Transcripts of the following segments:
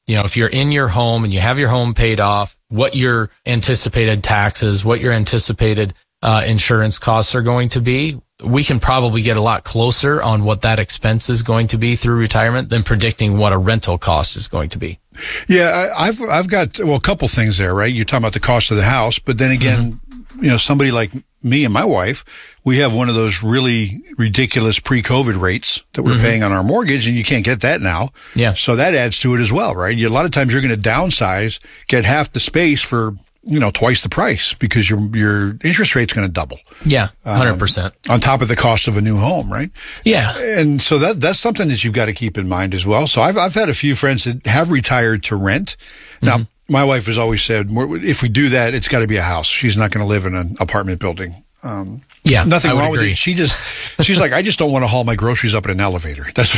if you're in your home and you have your home paid off, what your anticipated taxes, what your anticipated insurance costs are going to be, we can probably get a lot closer on what that expense is going to be through retirement than predicting what a rental cost is going to be. Yeah, I've got, a couple things there, right? You're talking about the cost of the house, but then again, somebody like me and my wife, we have one of those really ridiculous pre-COVID rates that we're paying on our mortgage, and you can't get that now. Yeah. So that adds to it as well, right? A lot of times you're going to downsize, get half the space for, twice the price because your interest rate's going to double. Yeah, 100%. On top of the cost of a new home, right? Yeah. And so that's something that you've got to keep in mind as well. So I've had a few friends that have retired to rent. Now, my wife has always said, if we do that, it's got to be a house. She's not going to live in an apartment building. Nothing wrong with it. She's like, I just don't want to haul my groceries up in an elevator. That's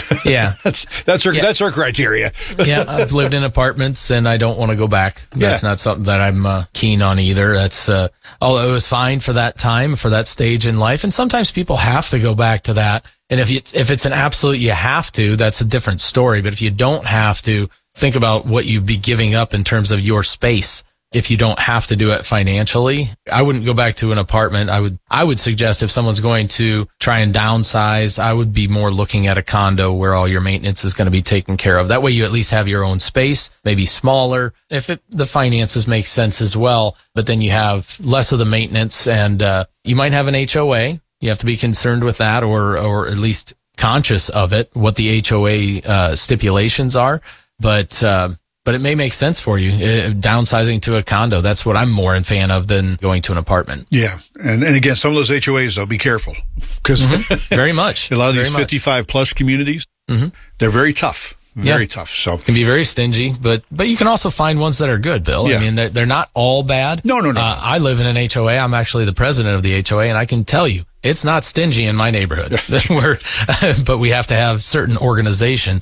her criteria. Yeah, I've lived in apartments and I don't want to go back. That's not something that I'm keen on either. That's although it was fine for that time, for that stage in life, and sometimes people have to go back to that. And if it's an absolute you have to, that's a different story. But if you don't have to, think about what you'd be giving up in terms of your space. If you don't have to do it financially, I wouldn't go back to an apartment. I would suggest if someone's going to try and downsize, I would be more looking at a condo where all your maintenance is going to be taken care of. That way you at least have your own space, maybe smaller, if the finances make sense as well, but then you have less of the maintenance and, you might have an HOA. You have to be concerned with that or at least conscious of it, what the HOA, stipulations are. But it may make sense for you, downsizing to a condo. That's what I'm more in fan of than going to an apartment. Yeah. And again, some of those HOAs, though, be careful. Because very much. A lot of these 55-plus communities, they're very tough. Very tough. So can be very stingy, but you can also find ones that are good, Bill. Yeah. I mean, they're not all bad. No. I live in an HOA. I'm actually the president of the HOA, and I can tell you, it's not stingy in my neighborhood. But we have to have certain organization,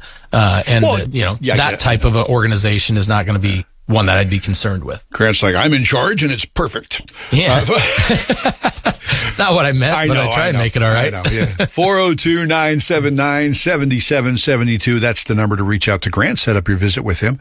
that type of an organization is not going to be one that I'd be concerned with. Grant's like, I'm in charge and it's perfect. Yeah. It's not what I meant, I try and make it all right. I know, yeah. 402-979-7772. That's the number to reach out to Grant. Set up your visit with him.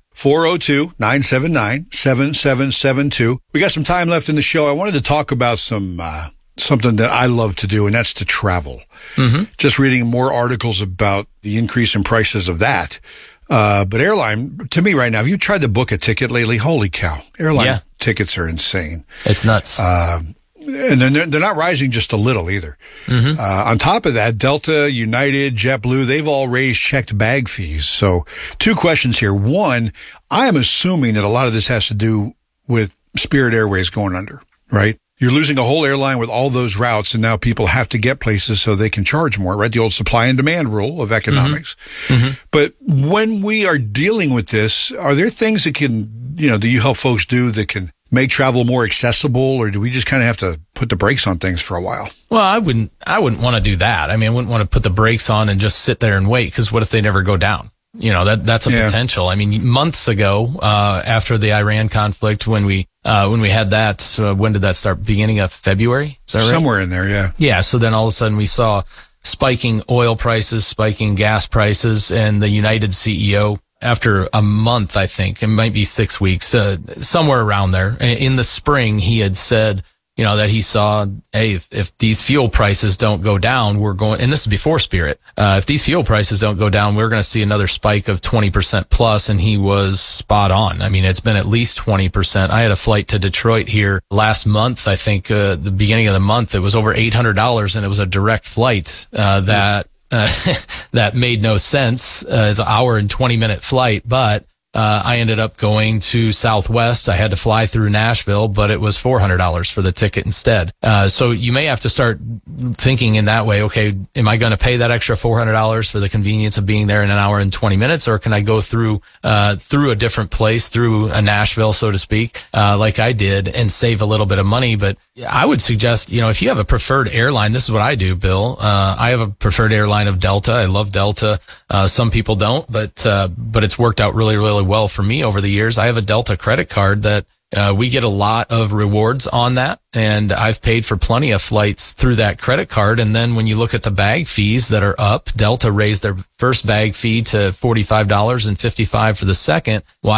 402-979-7772. We got some time left in the show. I wanted to talk about something that I love to do, and that's to travel. Just reading more articles about the increase in prices of that. But airline, to me right now, have you tried to book a ticket lately? Holy cow. Airline tickets are insane. It's nuts. And they're not rising just a little either. On top of that, Delta, United, JetBlue, they've all raised checked bag fees. So 2 questions here. One, I am assuming that a lot of this has to do with Spirit Airways going under, right? You're losing a whole airline with all those routes, and now people have to get places so they can charge more, right? The old supply and demand rule of economics. But when we are dealing with this, are there things that do you help folks do that can make travel more accessible, or do we just kind of have to put the brakes on things for a while? Well, I wouldn't want to do that. I mean, I wouldn't want to put the brakes on and just sit there and wait, because what if they never go down? That's a potential. I mean, months ago, after the Iran conflict, when we had that, when did that start? Beginning of February? Is that right? Somewhere in there, yeah. Yeah. So then all of a sudden we saw spiking oil prices, spiking gas prices, and the United CEO, after a month, I think, it might be 6 weeks, somewhere around there, in the spring, he had said, that he saw, hey, if these fuel prices don't go down, and this is before Spirit, if these fuel prices don't go down, we're going to see another spike of 20% plus, and he was spot on. I mean, it's been at least 20%. I had a flight to Detroit here last month, I think, the beginning of the month, it was over $800, and it was a direct flight, that made no sense. It's an hour and 20-minute flight, but I ended up going to Southwest. I had to fly through Nashville, but it was $400 for the ticket instead. So you may have to start thinking in that way. Okay, am I going to pay that extra $400 for the convenience of being there in an hour and 20 minutes, or can I go through a different place, through a Nashville, so to speak, like I did, and save a little bit of money? But I would suggest, if you have a preferred airline, this is what I do, Bill. I have a preferred airline of Delta. I love Delta. Some people don't, but it's worked out really, really well for me over the years. I have a Delta credit card that we get a lot of rewards on that, and I've paid for plenty of flights through that credit card. And then when you look at the bag fees that are up, Delta raised their first bag fee to $45 and $55 for the second. Well,